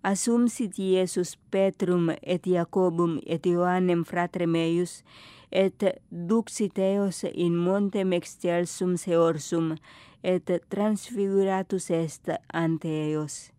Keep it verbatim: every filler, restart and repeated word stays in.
Assumsit Iesus Petrum et Jacobum et Ioannem fratrem eius, et duxit eos in montem excelsum Seorsum, et transfiguratus est ante eos.